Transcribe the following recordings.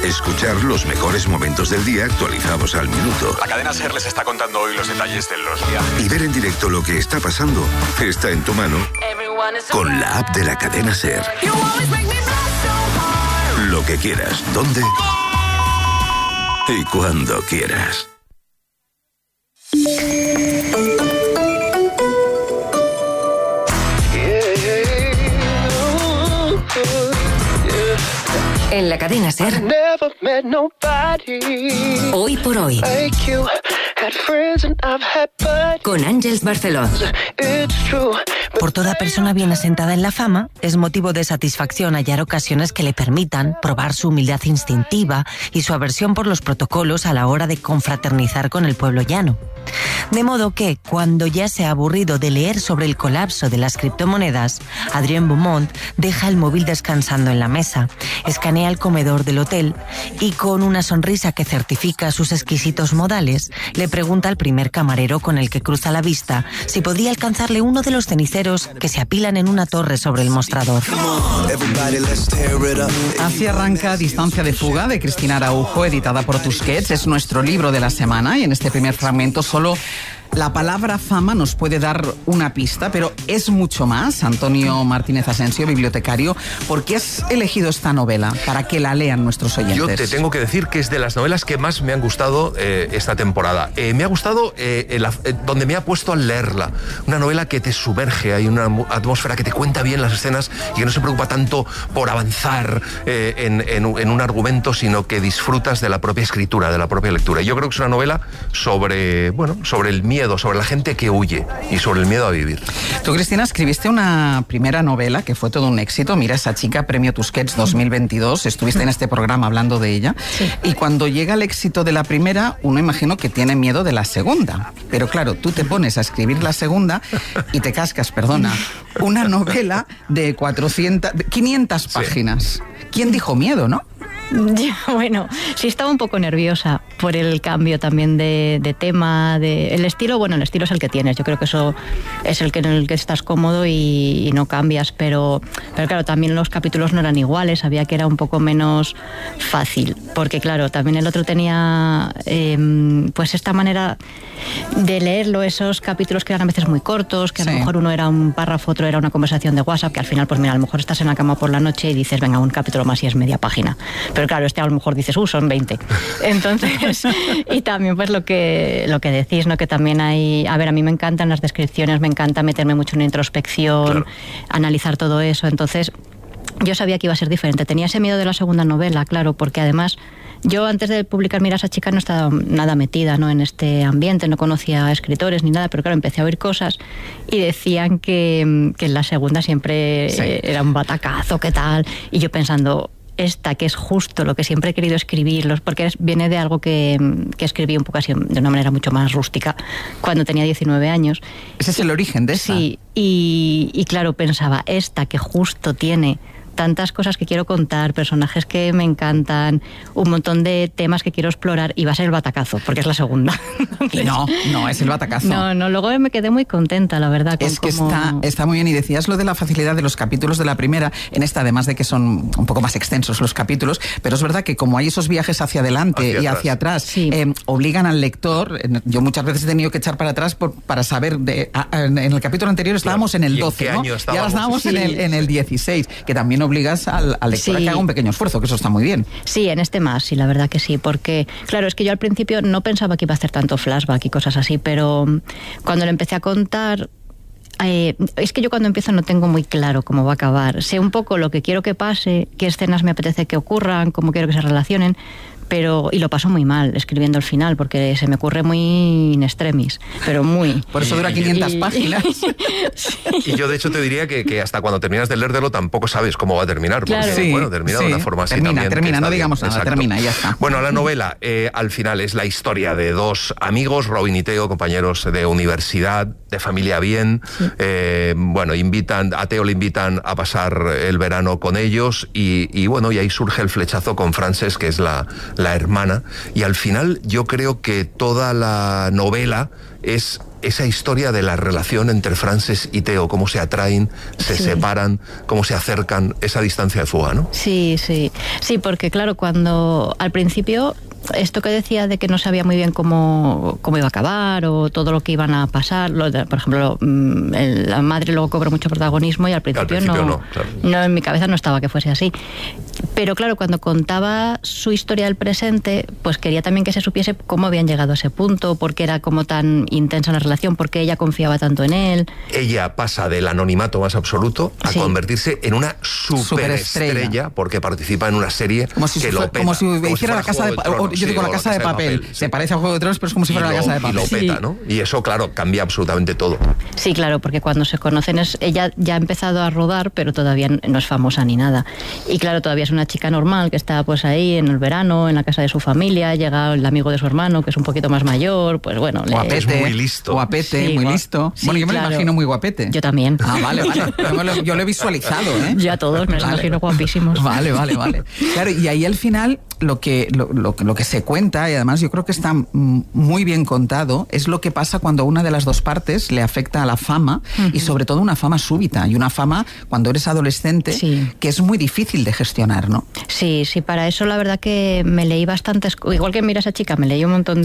Escuchar los mejores momentos del día actualizados al minuto. La cadena SER les está contando hoy los detalles de los viajes. Y ver en directo lo que está pasando está en tu mano con la app de la cadena SER. Lo que quieras, dónde y cuando quieras. En la cadena SER, Hoy por Hoy, con Àngels Barceló. Por toda persona bien asentada en la fama, es motivo de satisfacción hallar ocasiones que le permitan probar su humildad instintiva y su aversión por los protocolos a la hora de confraternizar con el pueblo llano. De modo que, cuando ya se ha aburrido de leer sobre el colapso de las criptomonedas, Adrien Beaumont deja el móvil descansando en la mesa, escanea el comedor del hotel y, con una sonrisa que certifica sus exquisitos modales, le pregunta al primer camarero con el que cruza la vista si podría alcanzarle uno de los ceniceros que se apilan en una torre sobre el mostrador. Así arranca Distancia de fuga, de Cristina Araujo, editada por Tusquets. Es nuestro libro de la semana y en este primer fragmento solo la palabra fama nos puede dar una pista, pero es mucho más. Antonio Martínez Asensio, bibliotecario, ¿por qué has elegido esta novela para que la lean nuestros oyentes? Yo te tengo que decir que es de las novelas que más me han gustado esta temporada. Me ha gustado donde me ha puesto al leerla. Una novela que te sumerge, hay una atmósfera que te cuenta bien las escenas y que no se preocupa tanto por avanzar en un argumento, sino que disfrutas de la propia escritura, de la propia lectura. Y yo creo que es una novela sobre el miedo, sobre la gente que huye y sobre el miedo a vivir. Tú, Cristina, escribiste una primera novela que fue todo un éxito. Mira, esa chica, Premio Tusquets 2022. Estuviste en este programa hablando de ella. Sí. Y cuando llega el éxito de la primera, uno imagino que tiene miedo de la segunda. Pero claro, tú te pones a escribir la segunda y te cascas, una novela de 500 páginas. ¿Quién dijo miedo, no? Ya, bueno, sí estaba un poco nerviosa por el cambio también de tema, el estilo. Bueno, el estilo es el que tienes, yo creo que eso es en el que estás cómodo y no cambias, pero claro, también los capítulos no eran iguales, sabía que era un poco menos fácil, porque claro, también el otro tenía pues esta manera de leerlo, esos capítulos que eran a veces muy cortos, que a lo mejor uno era un párrafo, otro era una conversación de WhatsApp, que al final, pues mira, a lo mejor estás en la cama por la noche y dices, venga, un capítulo más y es media página. Pero claro, a lo mejor dices, son 20. Entonces, y también pues lo que decís, ¿no? Que también hay, a mí me encantan las descripciones, me encanta meterme mucho en introspección, analizar todo eso. Entonces, yo sabía que iba a ser diferente. Tenía ese miedo de la segunda novela, claro, porque además yo antes de publicar Mira, esa chica no estaba nada metida, ¿no?, en este ambiente, no conocía escritores ni nada, pero claro, empecé a oír cosas y decían que en la segunda siempre era un batacazo, ¿qué tal? Y yo pensando, esta que es justo lo que siempre he querido escribir, porque viene de algo que escribí un poco así, de una manera mucho más rústica, cuando tenía 19 años. Ese es el origen de esta. Sí, y claro, pensaba, esta que justo tiene tantas cosas que quiero contar, personajes que me encantan, un montón de temas que quiero explorar, y va a ser el batacazo, porque es la segunda. Y no es el batacazo. No, luego me quedé muy contenta, la verdad. Es que está muy bien, y decías lo de la facilidad de los capítulos de la primera, en esta además de que son un poco más extensos los capítulos, pero es verdad que como hay esos viajes hacia adelante y hacia atrás, obligan al lector. Yo muchas veces he tenido que echar para atrás para saber, en el capítulo anterior estábamos en el 12, ¿no? Y ahora estábamos en el 16, que también obligas al lector a que haga un pequeño esfuerzo, que eso está muy bien. Sí, en este más, sí, la verdad que sí, porque claro, es que yo al principio no pensaba que iba a hacer tanto flashback y cosas así, pero cuando le empecé a contar, es que yo cuando empiezo no tengo muy claro cómo va a acabar. Sé un poco lo que quiero que pase, qué escenas me apetece que ocurran, cómo quiero que se relacionen, y lo paso muy mal escribiendo el final, porque se me ocurre muy in extremis, pero muy. Por eso dura 500 páginas. Y yo de hecho te diría que hasta cuando terminas de leértelo tampoco sabes cómo va a terminar, porque termina de una forma así también. Termina, no digamos nada, termina, ya está. Bueno, la novela al final es la historia de dos amigos, Robin y Teo, compañeros de universidad, de familia bien. A Teo le invitan a pasar el verano con ellos y ahí surge el flechazo con Frances, que es la la hermana, y al final yo creo que toda la novela es esa historia de la relación entre Frances y Theo, cómo se atraen, se separan, cómo se acercan, esa distancia de fuga, ¿no? Sí, porque claro, cuando al principio esto que decía de que no sabía muy bien cómo iba a acabar o todo lo que iban a pasar, por ejemplo, la madre luego cobró mucho protagonismo y al principio no, claro. No, en mi cabeza no estaba que fuese así. Pero claro, cuando contaba su historia del presente, pues quería también que se supiese cómo habían llegado a ese punto, por qué era como tan intensa la relación, por qué ella confiaba tanto en él. Ella pasa del anonimato más absoluto a convertirse en una superestrella porque participa en una serie que lo peta. Como si hiciera La Casa de Papel. Yo digo La Casa de Papel. Se parece a Juego de Tronos, pero es como si fuera La Casa de Papel. Y lo peta, ¿no? Y eso, claro, cambia absolutamente todo. Sí, claro, porque cuando se conocen ella ya ha empezado a rodar, pero todavía no es famosa ni nada. Y claro, todavía es una chica normal que está pues ahí en el verano, en la casa de su familia, llega el amigo de su hermano, que es un poquito más mayor, pues bueno. Guapete, es muy listo. Guapete, muy listo. Sí, bueno, yo me lo imagino muy guapete. Yo también. Ah, vale. Yo lo he visualizado, ¿eh? Yo a todos me los imagino guapísimos. Vale. Claro, y ahí al final lo que se cuenta, y además yo creo que está muy bien contado, es lo que pasa cuando una de las dos partes le afecta a la fama, y sobre todo una fama súbita, y una fama cuando eres adolescente, que es muy difícil de gestionar, ¿no? Sí, para eso la verdad que me leí bastantes, igual que Mira esa chica, me leí un montón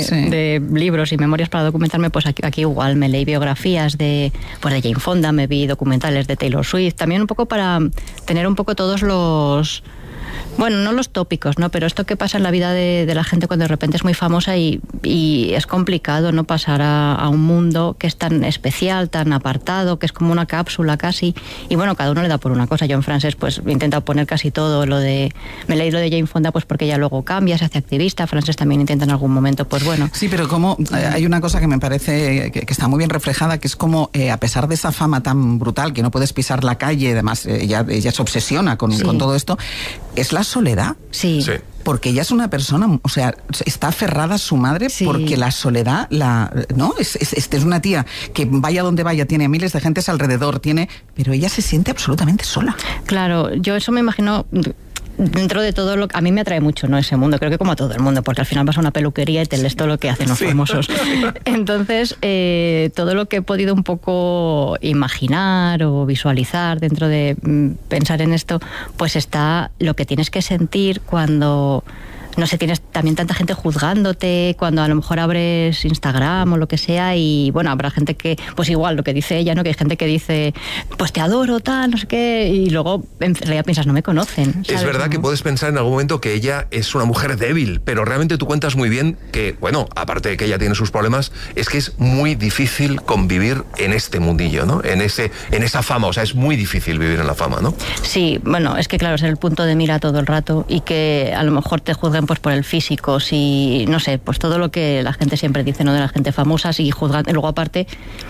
de libros y memorias para documentarme, pues aquí igual me leí biografías de Jane Fonda, me vi documentales de Taylor Swift, también un poco para tener un poco todos los... Bueno, no los tópicos, ¿no? Pero esto que pasa en la vida de la gente cuando de repente es muy famosa y es complicado, ¿no? Pasar a un mundo que es tan especial, tan apartado, que es como una cápsula casi. Y bueno, cada uno le da por una cosa. Yo en Frances pues he intentado poner casi todo me leí lo de Jane Fonda pues porque ella luego cambia, se hace activista. Frances también intenta en algún momento, pues bueno. Sí, pero como hay una cosa que me parece que está muy bien reflejada, que es como a pesar de esa fama tan brutal, que no puedes pisar la calle, además ella se obsesiona con todo esto, es la soledad. Sí. Porque ella es una persona, o sea, está aferrada a su madre porque la soledad, ¿no? Es una tía que vaya donde vaya, tiene miles de gentes alrededor, pero ella se siente absolutamente sola. Claro, yo eso me imagino... Dentro de todo a mí me atrae mucho, ¿no? Ese mundo, creo que como a todo el mundo, porque al final vas a una peluquería y te lees todo lo que hacen los famosos. Entonces, todo lo que he podido un poco imaginar o visualizar dentro de pensar en esto, pues está lo que tienes que sentir cuando... No sé, tienes también tanta gente juzgándote cuando a lo mejor abres Instagram o lo que sea y bueno, habrá gente que, pues igual lo que dice ella, ¿no? Que hay gente que dice, pues te adoro, tal, no sé qué, y luego en realidad piensas, no me conocen, ¿sabes? Es verdad que puedes pensar en algún momento que ella es una mujer débil, pero realmente tú cuentas muy bien que, bueno, aparte de que ella tiene sus problemas, es que es muy difícil convivir en este mundillo, ¿no? En esa fama, o sea, es muy difícil vivir en la fama, ¿no? Sí, bueno, es que claro, es el punto de mira todo el rato y que a lo mejor te juzguen pues por el físico, si no sé, pues todo lo que la gente siempre dice, ¿no? De la gente famosa, y juzgan, luego aparte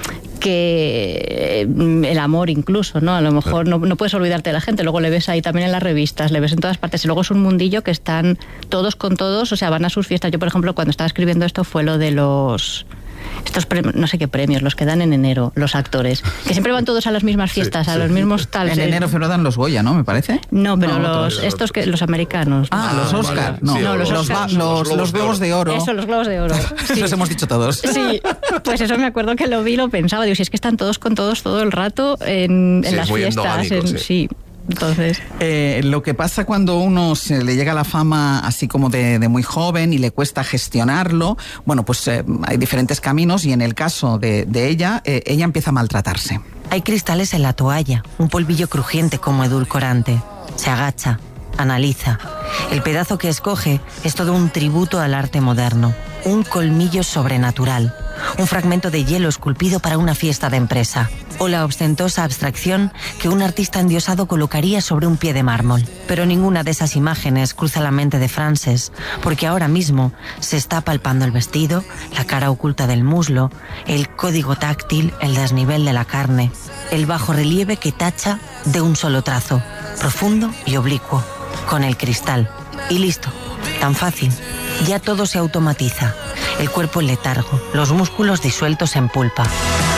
que el amor incluso, ¿no? A lo mejor no puedes olvidarte de la gente, luego le ves ahí también en las revistas, le ves en todas partes, y luego es un mundillo que están todos con todos, o sea, van a sus fiestas. Yo, por ejemplo, cuando estaba escribiendo esto fue lo de estos no sé qué premios, los que dan en enero, los actores, que siempre van todos a las mismas fiestas, a los mismos tales. En enero pero dan los Goya, ¿no? Me parece. No, pero los americanos. Los Oscar. Los Globos de Oro. Eso, los Globos de Oro. Sí. Los hemos dicho todos. Sí, pues eso me acuerdo que lo vi, lo pensaba, digo, si es que están todos con todos todo el rato en las fiestas. Sí. Entonces, lo que pasa cuando uno se le llega la fama así como de muy joven y le cuesta gestionarlo, bueno, pues hay diferentes caminos, y en el caso de ella empieza a maltratarse. Hay cristales en la toalla, un polvillo crujiente como edulcorante. Se agacha, analiza. El pedazo que escoge es todo un tributo al arte moderno, un colmillo sobrenatural, un fragmento de hielo esculpido para una fiesta de empresa, o la ostentosa abstracción que un artista endiosado colocaría sobre un pie de mármol. Pero ninguna de esas imágenes cruza la mente de Frances, porque ahora mismo se está palpando el vestido, la cara oculta del muslo, el código táctil, el desnivel de la carne, el bajorrelieve que tacha de un solo trazo, profundo y oblicuo, con el cristal. Y listo, tan fácil. Ya todo se automatiza. El cuerpo en letargo, los músculos disueltos en pulpa.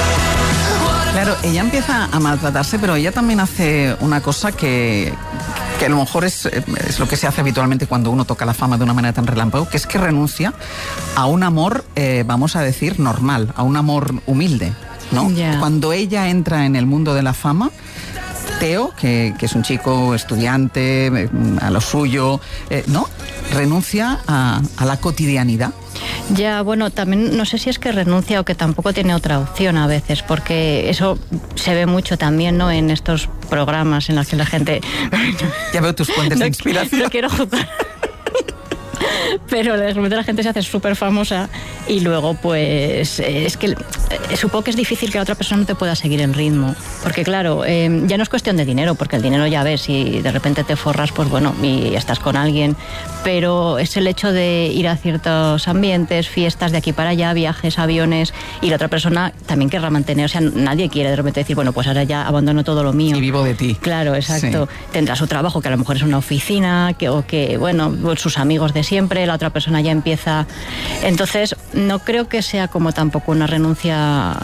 Claro, ella empieza a maltratarse, pero ella también hace una cosa que que a lo mejor es lo que se hace habitualmente cuando uno toca la fama de una manera tan relámpago, que es que renuncia a un amor, vamos a decir, normal, a un amor humilde, ¿no? Yeah. Cuando ella entra en el mundo de la fama, Theo, que es un chico estudiante, a lo suyo, ¿no? Renuncia a la cotidianidad. Ya, bueno, también no sé si es que renuncia o que tampoco tiene otra opción a veces, porque eso se ve mucho también, ¿no? En estos programas en los que la gente... Ya veo tus fuentes de inspiración. No quiero jugar. Pero de repente la gente se hace súper famosa y luego pues es que supongo que es difícil que la otra persona no te pueda seguir el ritmo, porque claro, ya no es cuestión de dinero, porque el dinero ya ves, si de repente te forras, pues bueno, y estás con alguien, pero es el hecho de ir a ciertos ambientes, fiestas de aquí para allá, viajes, aviones, y la otra persona también querrá mantener, o sea, nadie quiere de repente decir, bueno, pues ahora ya abandono todo lo mío. Y vivo de ti. Claro, exacto. Sí. Tendrá su trabajo, que a lo mejor es una oficina, o que, bueno, sus amigos de siempre, la otra persona ya empieza. Entonces, no creo que sea como tampoco una renuncia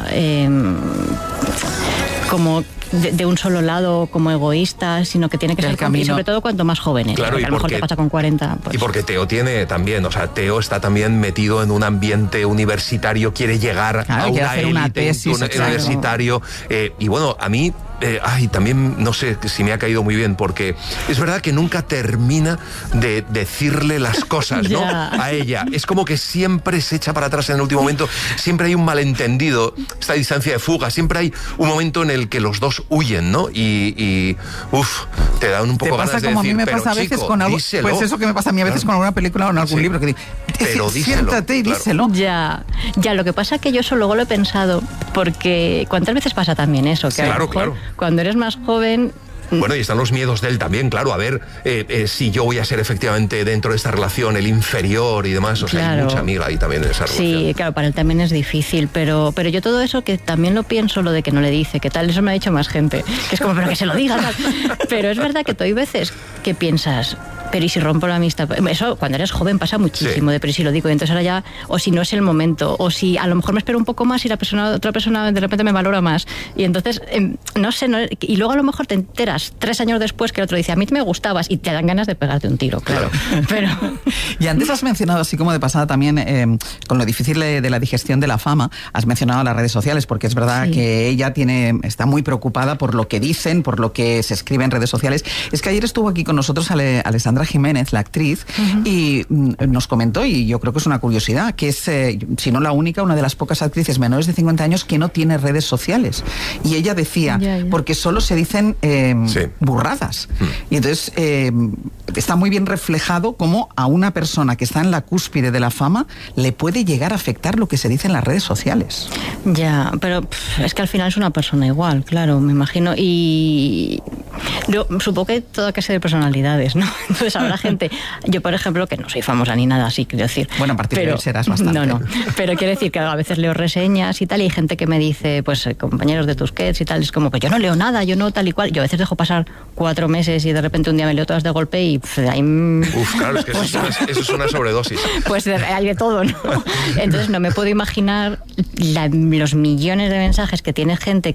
como de un solo lado, como egoísta, sino que tiene que ser camino. Y sobre todo cuanto más jóvenes. Claro, porque a lo mejor te pasa con 40. Pues. Y porque Theo tiene también, o sea, Theo está también metido en un ambiente universitario, quiere llegar a una élite universitario. Y bueno, a mí también no sé si me ha caído muy bien, porque es verdad que nunca termina de decirle las cosas, ¿no? A ella. Es como que siempre se echa para atrás en el último momento, siempre hay un malentendido, esta distancia de fuga, siempre hay un momento en el que los dos huyen, ¿no? Y te dan un poco ganas de decir, como a mí me pasa a veces con algo, pues eso que me pasa a mí a veces con alguna película o en algún libro que digo, pero siéntate y díselo. Ya, lo que pasa es que yo eso luego lo he pensado, porque ¿cuántas veces pasa también eso? Que claro. Cuando eres más joven... Bueno, y están los miedos de él también, claro, a ver si yo voy a ser efectivamente dentro de esta relación el inferior y demás, o sea, claro. Hay mucha amiga ahí también en esa relación. Sí, claro, para él también es difícil, pero yo todo eso que también lo pienso, lo de que no le dice, que tal, eso me ha dicho más gente, que es como, pero que se lo diga, tal. Pero es verdad que hay veces que piensas... Pero ¿y si rompo la amistad? Eso cuando eres joven pasa muchísimo, sí. Pero si lo digo, y entonces ahora ya, o si no es el momento, o si a lo mejor me espero un poco más y otra persona de repente me valora más. Y entonces, no sé, y luego a lo mejor te enteras 3 años después que el otro dice, a mí me gustabas, y te dan ganas de pegarte un tiro, claro. Pero... Y antes has mencionado, así como de pasada también, con lo difícil de la digestión de la fama, has mencionado las redes sociales, porque es verdad que ella está muy preocupada por lo que dicen, por lo que se escribe en redes sociales. Es que ayer estuvo aquí con nosotros Alessandra Jiménez, la actriz, y nos comentó, y yo creo que es una curiosidad, que es, si no la única, una de las pocas actrices menores de 50 años que no tiene redes sociales. Y ella decía, porque solo se dicen burradas. Y entonces está muy bien reflejado cómo a una persona que está en la cúspide de la fama le puede llegar a afectar lo que se dice en las redes sociales. Ya, pero es que al final es una persona igual, claro, me imagino, y yo supongo que toda clase de personalidades, ¿no? Entonces habrá gente, yo por ejemplo, que no soy famosa ni nada así, quiero decir. Bueno, a partir de hoy serás bastante. No, pero quiero decir que a veces leo reseñas y tal, y hay gente que me dice, pues compañeros de Tusquets y tal, es como, pues yo no leo nada, yo no tal y cual. Yo a veces dejo pasar 4 meses y de repente un día me leo todas de golpe y ahí... Claro, es que eso es una sobredosis. Pues hay de todo, ¿no? Entonces no me puedo imaginar los millones de mensajes que tiene gente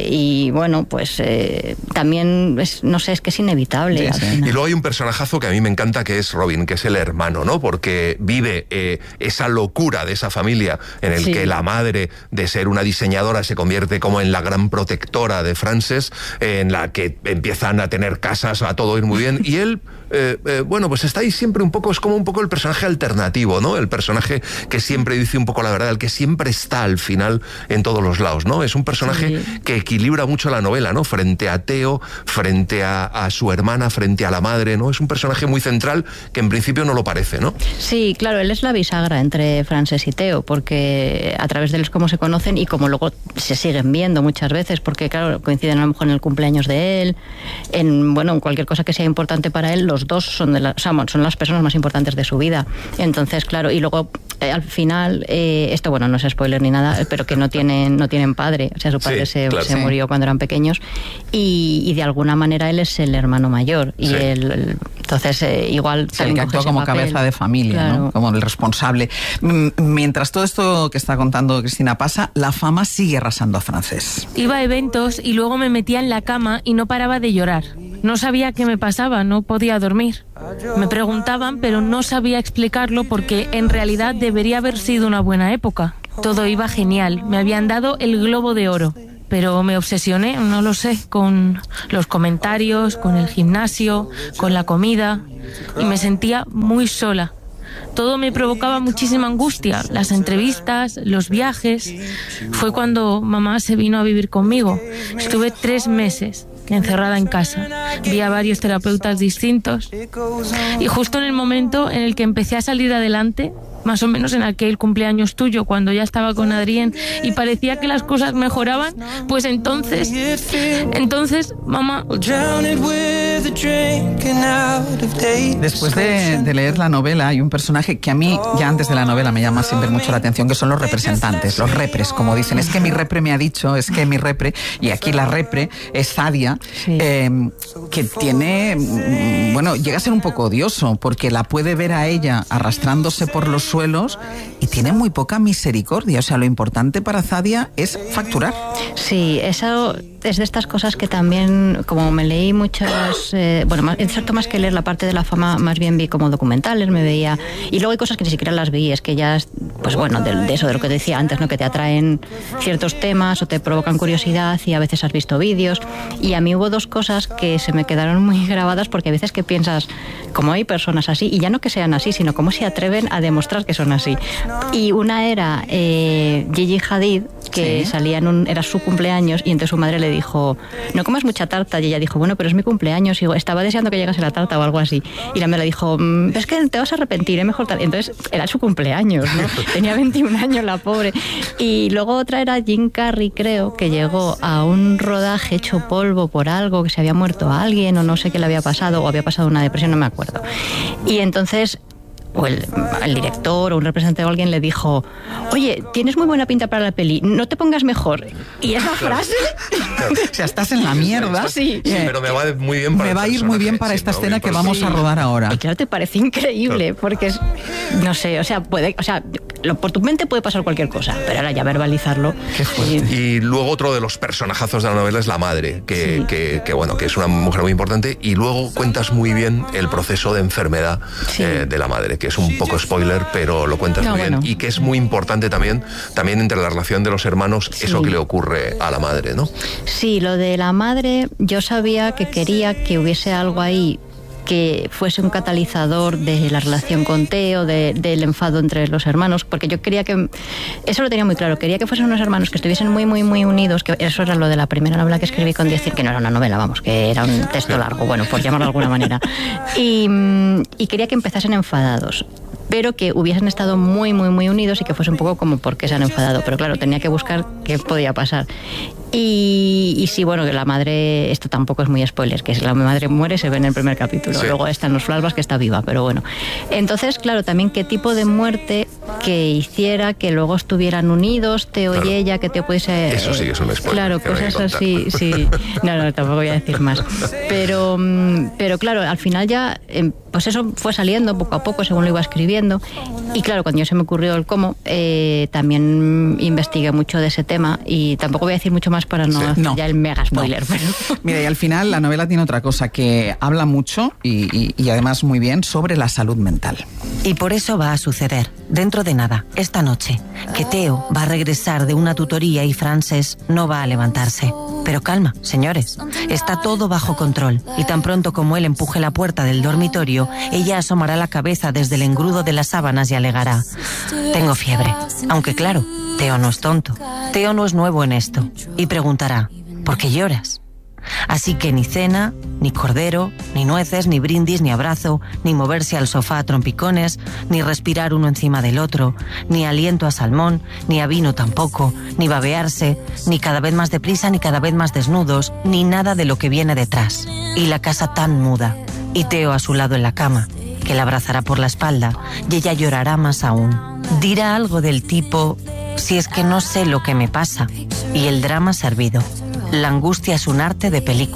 y bueno, pues también, no sé, es que es inevitable. Sí. Y luego hay un personajazo que a mí me encanta, que es Robin, que es el hermano, ¿no? Porque vive esa locura de esa familia en el que la madre, de ser una diseñadora, se convierte como en la gran protectora de Frances, en la que empiezan a tener casas, a todo ir muy bien, y él bueno, pues está ahí siempre un poco, es como un poco el personaje alternativo, ¿no? El personaje que siempre dice un poco la verdad, el que siempre está al final en todos los lados, ¿no? Es un personaje que equilibra mucho la novela, ¿no? Frente a Theo, frente a su hermana, frente a la madre, ¿no? Es un personaje muy central que en principio no lo parece, ¿no? Sí, claro, él es la bisagra entre Frances y Theo, porque a través de él es como se conocen y como luego se siguen viendo muchas veces, porque claro, coinciden a lo mejor en el cumpleaños de él, en cualquier cosa que sea importante para él, los dos son son las personas más importantes de su vida. Entonces, claro, y luego al final, esto bueno, no es spoiler ni nada, pero que no tienen padre, o sea, su padre se murió cuando eran pequeños y de alguna manera él es el hermano mayor y entonces igual también que actúa como cabeza de familia, claro, ¿no? Como el responsable. Mientras todo esto que está contando Cristina pasa, la fama sigue arrasando a Frances. Iba a eventos y luego me metía en la cama y no paraba de llorar. No sabía qué me pasaba, no podía dormir. Me preguntaban, pero no sabía explicarlo porque en realidad debería haber sido una buena época. Todo iba genial, me habían dado el Globo de Oro. Pero me obsesioné, no lo sé, con los comentarios, con el gimnasio, con la comida, y me sentía muy sola. Todo me provocaba muchísima angustia, las entrevistas, los viajes. Fue cuando mamá se vino a vivir conmigo. Estuve 3 meses encerrada en casa. Vi a varios terapeutas distintos. Y justo en el momento en el que empecé a salir adelante, más o menos en aquel cumpleaños tuyo, cuando ya estaba con Adrián y parecía que las cosas mejoraban, pues entonces, mamá... Después de leer la novela, hay un personaje que a mí, ya antes de la novela, me llama siempre mucho la atención, que son los representantes, los repres, como dicen. Es que mi repre me ha dicho, es que mi repre, y aquí la repre es Zadia, sí. Que tiene, bueno, llega a ser un poco odioso, porque la puede ver a ella arrastrándose por los suelos y tiene muy poca misericordia. O sea, lo importante para Zadia es facturar. Sí, eso es de estas cosas que también, como me leí muchas, exacto, más que leer la parte de la fama, más bien vi como documentales, me veía, y luego hay cosas que ni siquiera las vi, es que ya, pues bueno, de eso, de lo que decía antes, ¿no? Que te atraen ciertos temas o te provocan curiosidad y a veces has visto vídeos, y a mí hubo 2 cosas que se me quedaron muy grabadas, porque a veces que piensas, como hay personas así, y ya no que sean así, sino cómo se atreven a demostrar que son así. Y una era Gigi Hadid, que ¿sí? Salía era su cumpleaños, y entonces su madre le dijo, no comas mucha tarta, y ella dijo, bueno, pero es mi cumpleaños, y estaba deseando que llegase la tarta o algo así, y la madre le dijo, es que te vas a arrepentir, es mejor tarta. Entonces era su cumpleaños, ¿no? Tenía 21 años la pobre. Y luego otra era Jim Carrey, creo, que llegó a un rodaje hecho polvo por algo, que se había muerto alguien o no sé qué le había pasado, o había pasado una depresión, no me acuerdo. Y entonces o el director o un representante o alguien le dijo, oye, tienes muy buena pinta para la peli, no te pongas mejor. Y esa frase... O sea, estás en la mierda. Sí, pero me va muy bien para me va a ir muy bien para esta escena que vamos a rodar ahora. Y claro, te parece increíble, porque es, no sé, o sea, por tu mente puede pasar cualquier cosa, pero ahora ya verbalizarlo. Qué fuerte. Y luego otro de los personajazos de la novela es la madre, que es una mujer muy importante, y luego cuentas muy bien el proceso de enfermedad de la madre, que es un poco spoiler, pero lo cuentas muy bien, y que es muy importante también entre la relación de los hermanos, eso que le ocurre a la madre, ¿no? Sí, lo de la madre, yo sabía que quería que hubiese algo ahí que fuese un catalizador de la relación con Teo, del enfado entre los hermanos, porque yo quería que, eso lo tenía muy claro, quería que fuesen unos hermanos que estuviesen muy, muy, muy unidos, que eso era lo de la primera novela que escribí con 10, que no era una novela, vamos, que era un texto largo, bueno, por llamarlo de alguna manera, y quería que empezasen enfadados, pero que hubiesen estado muy, muy, muy unidos y que fuese un poco como por qué se han enfadado, pero claro, tenía que buscar qué podía pasar. Y sí, bueno, que la madre, esto tampoco es muy spoiler, que si la madre muere se ve en el primer capítulo, luego están los Flalbas que está viva, pero bueno. Entonces, claro, también qué tipo de muerte que hiciera que luego estuvieran unidos, Teo y ella, que Teo pudiese... Eso sí que es un spoiler. Claro, cosas así, sí. No, tampoco voy a decir más. Pero claro, al final ya, pues eso fue saliendo poco a poco según lo iba escribiendo. Y claro, cuando yo se me ocurrió el cómo, también investigué mucho de ese tema, y tampoco voy a decir mucho más para no hacer ya el mega spoiler. No. Pero... Mira, y al final la novela tiene otra cosa, que habla mucho y además muy bien sobre la salud mental. Y por eso va a suceder, dentro de nada, esta noche, que Teo va a regresar de una tutoría y Frances no va a levantarse. Pero calma, señores, está todo bajo control, y tan pronto como él empuje la puerta del dormitorio, ella asomará la cabeza desde el engrudo de las sábanas y alegará: tengo fiebre. Aunque claro, Teo no es tonto, Teo no es nuevo en esto, y preguntará: ¿por qué lloras? Así que ni cena, ni cordero, ni nueces, ni brindis, ni abrazo, ni moverse al sofá a trompicones, ni respirar uno encima del otro, ni aliento a salmón, ni a vino tampoco, ni babearse, ni cada vez más deprisa, ni cada vez más desnudos, ni nada de lo que viene detrás. Y la casa tan muda, y Teo a su lado en la cama, que la abrazará por la espalda, y ella llorará más aún. Dirá algo del tipo: si es que no sé lo que me pasa, y el drama servido. La angustia es un arte de película.